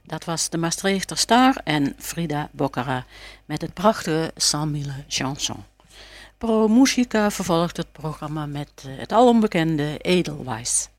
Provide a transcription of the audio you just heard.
Dat was de Maastrichter Star en Frida Boccara met het prachtige 100.000 chansons. Pro Musica vervolgt het programma met het alombekende Edelweiss.